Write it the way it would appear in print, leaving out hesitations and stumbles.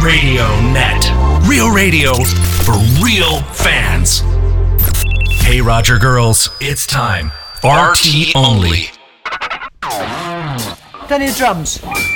Radio Net. Real radio for real fans. Hey, Roger girls, it's time. RT only. Plenty of drums.